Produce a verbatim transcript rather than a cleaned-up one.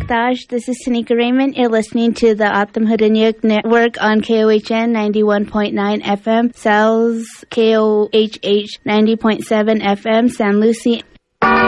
Taj. This is Tanika Raymond. You're listening to the Atam Hudanyuk Network on K O H N ninety-one point nine F M, Sal's K O H H ninety point seven F M, San Lucie